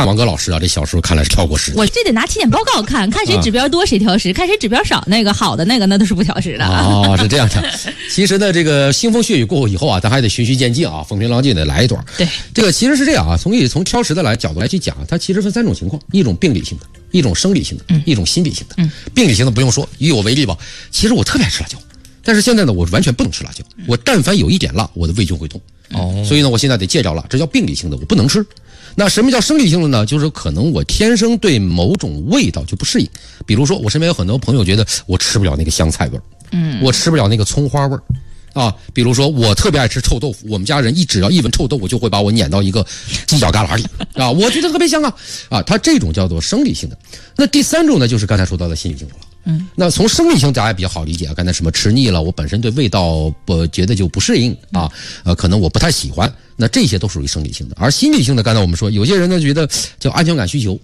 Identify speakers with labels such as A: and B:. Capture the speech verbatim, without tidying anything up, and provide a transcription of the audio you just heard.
A: 看王哥老师啊，这小时候看来是挑过食。
B: 我这得拿体检报告看，看谁指标多谁挑食，看谁指标少那个好的那个那都是不挑食的。
A: 哦，是这样的。其实呢，这个腥风血雨过后以后啊，咱还得循序渐进啊，风平浪静的来一段。
B: 对，
A: 这个其实是这样啊，从从挑食的来角度来去讲，它其实分三种情况，一种病理性的，一种生理性的，
B: 嗯、
A: 一种心理性的。
B: 嗯，
A: 病理性的不用说，以我为例吧，其实我特别爱吃辣椒。但是现在呢，我完全不能吃辣椒。我但凡有一点辣，我的胃就会痛。
C: 哦，
A: 所以呢，我现在得戒掉辣，这叫病理性的，我不能吃。那什么叫生理性的呢？就是可能我天生对某种味道就不适应。比如说，我身边有很多朋友觉得我吃不了那个香菜味儿，嗯，我吃不了那个葱花味儿。啊，比如说我特别爱吃臭豆腐，我们家人一只要一闻臭豆腐就会把我撵到一个犄角旮旯里啊，我觉得特别香啊啊，它这种叫做生理性的。那第三种呢，就是刚才说到的心理性的了。嗯，那从生理性大家比较好理解啊，刚才什么吃腻了，我本身对味道不觉得就不适应啊，呃，可能我不太喜欢，那这些都属于生理性的。而心理性的，刚才我们说，有些人呢觉得叫安全感需求